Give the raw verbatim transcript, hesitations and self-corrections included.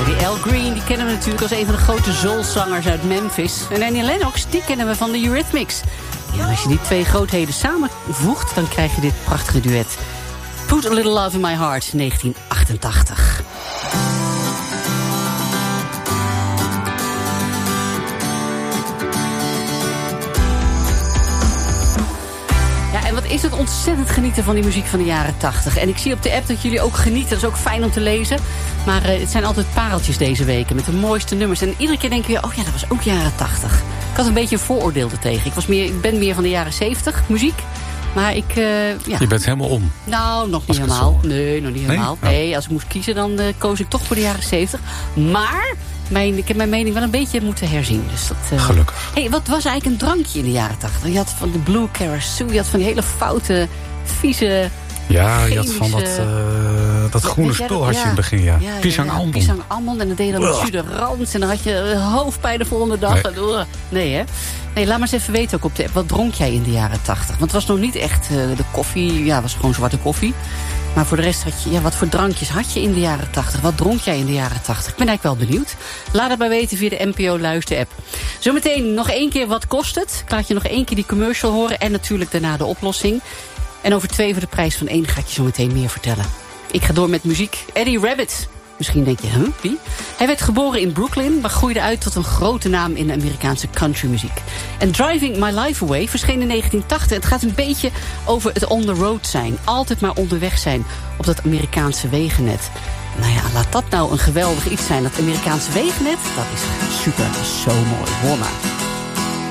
Die Al Green, die kennen we natuurlijk als een van de grote soulzangers uit Memphis. En Annie Lennox, die kennen we van de Eurythmics. Ja, als je die twee grootheden samenvoegt, dan krijg je dit prachtige duet. Put a Little Love in My Heart, negentien achtentachtig. En wat is het ontzettend genieten van die muziek van de jaren tachtig. En ik zie op de app dat jullie ook genieten. Dat is ook fijn om te lezen. Maar uh, het zijn altijd pareltjes deze weken met de mooiste nummers. En iedere keer denk je weer, oh ja, dat was ook jaren tachtig. Ik had een beetje een vooroordeel ertegen. Ik, was meer, ik ben meer van de jaren zeventig, muziek. Maar ik, uh, ja. Je bent helemaal om. Nou, nog niet helemaal. Nee, nog niet helemaal. Nee, nee, als ik moest kiezen, dan uh, koos ik toch voor de jaren zeventig. Maar mijn, ik heb mijn mening wel een beetje moeten herzien. Dus dat, uh... Gelukkig. Hey, wat was eigenlijk een drankje in de jaren tachtig? Je had van de Blue Carousel, je had van die hele foute, vieze... Ja, je had van dat, uh, dat groene ja, spul had je ja, in het begin, ja. ja, ja Pisang ja, Ambon. Pisang Ambon. En dan deed je dan met jus de rand. En dan had je hoofdpijn de volgende dag. Nee, en, nee hè? Nee, laat maar eens even weten ook op de app. Wat dronk jij in de jaren tachtig? Want het was nog niet echt uh, de koffie. Ja, het was gewoon zwarte koffie. Maar voor de rest had je, ja, wat voor drankjes had je in de jaren tachtig? Wat dronk jij in de jaren tachtig? Ik ben eigenlijk wel benieuwd. Laat het maar weten via de N P O Luister-app. Zometeen nog één keer wat kost het. Ik laat je nog één keer die commercial horen. En natuurlijk daarna de oplossing. En over twee voor de prijs van één ga ik je zo meteen meer vertellen. Ik ga door met muziek. Eddie Rabbitt. Misschien denk je, huh, wie? Hij werd geboren in Brooklyn, maar groeide uit tot een grote naam in de Amerikaanse countrymuziek. En Driving My Life Away verscheen in negentien tachtig. Het gaat een beetje over het on the road zijn. Altijd maar onderweg zijn op dat Amerikaanse wegennet. Nou ja, laat dat nou een geweldig iets zijn. Dat Amerikaanse wegennet, dat is super, dat is zo mooi. Hoor maar.